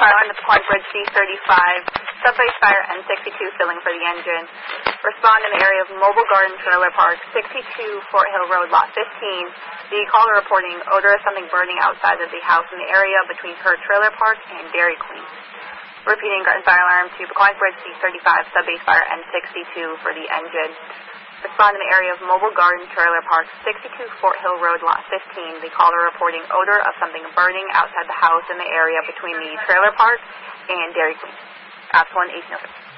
fire line at the Pequot Bridge C35, subway fire N62 filling for the engine. Respond in the area of Mobile Garden Trailer Park, 62 Fort Hill Road, Lot 15. The caller reporting odor of something burning outside of the house in the area between her trailer park and Dairy Queen. Repeating Garden fire alarm to Pequot Bridge C35, subbase fire N62 for the engine. Respond in the area of Mobile Garden Trailer Park, 62 Fort Hill Road, Lot 15. The caller reporting odor of something burning outside the house in the area between the trailer park and Dairy Queen. Ask 1 1806.